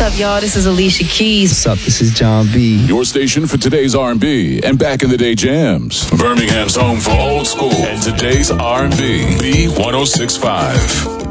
up, y'all? This is Alicia Keys. What's up? This is John B. Your station for today's R&B and back in the day jams. Birmingham's home for old school and today's R&B. B 106.5.